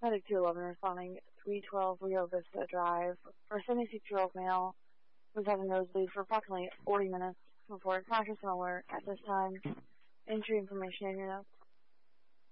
Medic 211 responding 312 Rio Vista Drive for a 76-year-old male who's having nosebleed for approximately 40 minutes before a conscious nowhere at this time. Entry information in your notes.